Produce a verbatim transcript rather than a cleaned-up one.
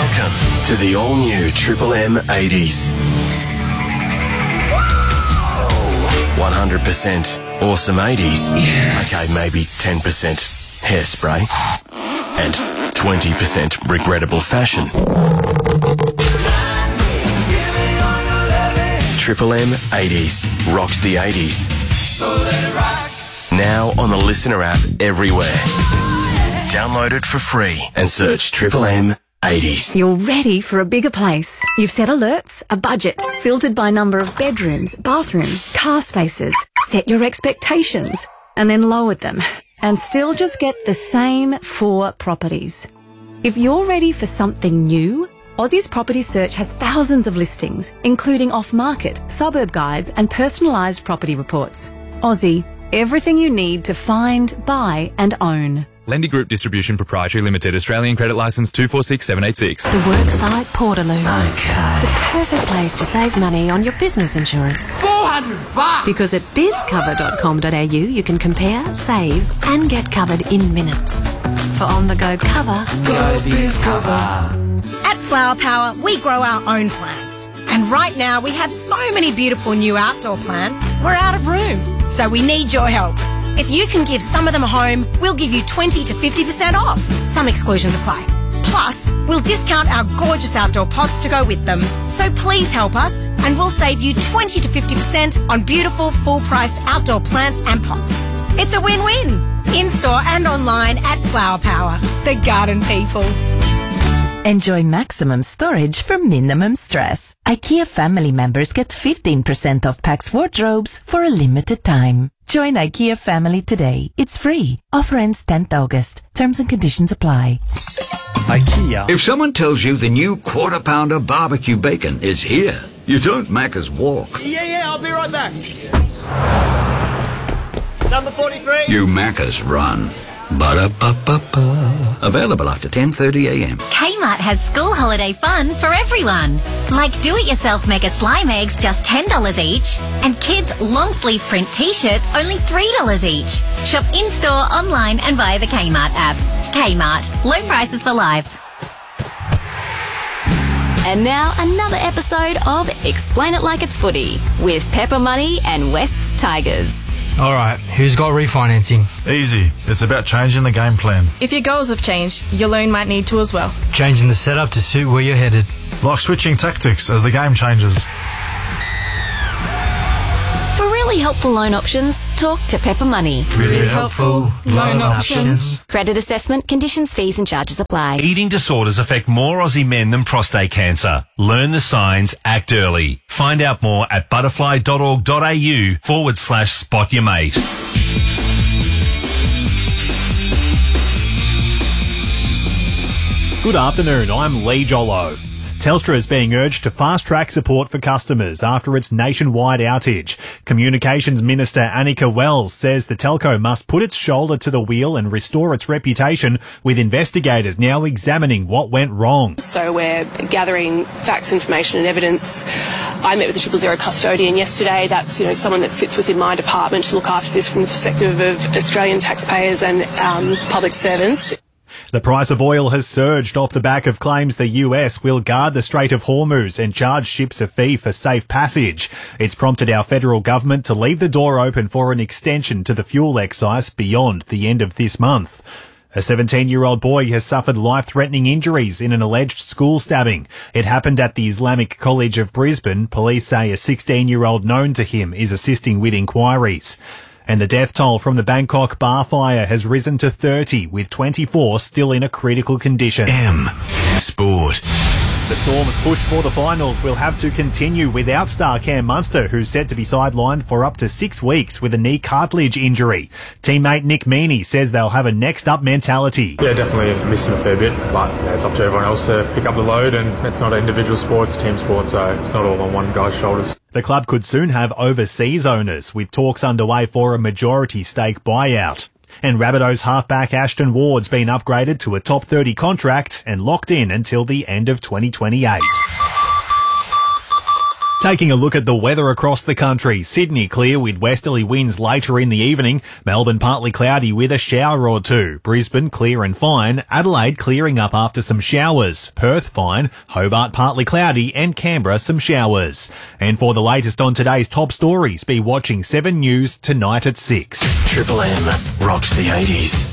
Welcome to the all-new Triple M eighties. one hundred percent awesome eighties. Yes. Okay, maybe ten percent hairspray and twenty percent regrettable fashion. Triple M eighties rocks the eighties. Now on the Listener app everywhere. Download it for free and search Triple M eighties. You're ready for a bigger place. You've set alerts, a budget, filtered by number of bedrooms, bathrooms, car spaces. Set your expectations and then lowered them and still just get the same four properties. If you're ready for something new, Aussie's Property Search has thousands of listings, including off-market, suburb guides and personalised property reports. Aussie, everything you need to find, buy and own. Lendy Group Distribution Proprietary Limited, Australian Credit Licence two four six seven eight six. The Worksite Portaloo. Okay. The perfect place to save money on your business insurance. four hundred bucks! Because at biz cover dot com dot a u you can compare, save and get covered in minutes. For on-the-go cover, Go BizCover. At Flower Power, we grow our own plants. And right now we have so many beautiful new outdoor plants, we're out of room. So we need your help. If you can give some of them a home, we'll give you twenty to fifty percent off. Some exclusions apply. Plus, we'll discount our gorgeous outdoor pots to go with them. So please help us and we'll save you twenty to fifty percent on beautiful full-priced outdoor plants and pots. It's a win-win. In-store and online at Flower Power, the garden people. Enjoy maximum storage for minimum stress. IKEA family members get fifteen percent off Pax wardrobes for a limited time. Join IKEA family today. It's free. Offer ends tenth August. Terms and conditions apply. IKEA. If someone tells you the new quarter pounder barbecue bacon is here, you don't Macca's walk. Yeah, yeah, I'll be right back. Number forty-three. You Macca's run. Ba-da-ba-ba-ba. Available after ten thirty a m. Kmart has school holiday fun for everyone. Like do-it-yourself mega slime eggs, just ten dollars each. And kids' long-sleeve print T-shirts, only three dollars each. Shop in-store, online and via the Kmart app. Kmart. Low prices for life. And now another episode of Explain It Like It's Footy with Pepper Money and West's Tigers. All right, who's got refinancing? Easy. It's about changing the game plan. If your goals have changed, your loan might need to as well. Changing the setup to suit where you're headed. Like switching tactics as the game changes. For really helpful loan options, talk to Pepper Money. Really helpful loan options. Credit assessment, conditions, fees and charges apply. Eating disorders affect more Aussie men than prostate cancer. Learn the signs, act early. Find out more at butterfly.org.au forward slash spot your mate. Good afternoon, I'm Lee Jollo. Telstra is being urged to fast-track support for customers after its nationwide outage. Communications Minister Annika Wells says the telco must put its shoulder to the wheel and restore its reputation, with investigators now examining what went wrong. So we're gathering facts, information and evidence. I met with the Triple Zero custodian yesterday. That's, you know, someone that sits within my department to look after this from the perspective of Australian taxpayers and um, public servants. The price of oil has surged off the back of claims the U S will guard the Strait of Hormuz and charge ships a fee for safe passage. It's prompted our federal government to leave the door open for an extension to the fuel excise beyond the end of this month. A seventeen-year-old boy has suffered life-threatening injuries in an alleged school stabbing. It happened at the Islamic College of Brisbane. Police say a sixteen-year-old known to him is assisting with inquiries. And the death toll from the Bangkok bar fire has risen to thirty, with twenty-four still in a critical condition. M Sport. The Storm's push for the finals will have to continue without star Cam Munster, who's said to be sidelined for up to six weeks with a knee cartilage injury. Teammate Nick Meaney says they'll have a next-up mentality. Yeah, definitely missing a fair bit, but you know, it's up to everyone else to pick up the load, and it's not an individual sport, it's a team sport, so it's not all on one guy's shoulders. The club could soon have overseas owners, with talks underway for a majority stake buyout. And Rabbitohs halfback Ashton Ward's been upgraded to a top thirty contract and locked in until the end of twenty twenty-eight. Taking a look at the weather across the country. Sydney clear with westerly winds later in the evening. Melbourne partly cloudy with a shower or two. Brisbane clear and fine. Adelaide clearing up after some showers. Perth fine. Hobart partly cloudy and Canberra some showers. And for the latest on today's top stories, be watching seven News tonight at six. Triple M rocks the eighties.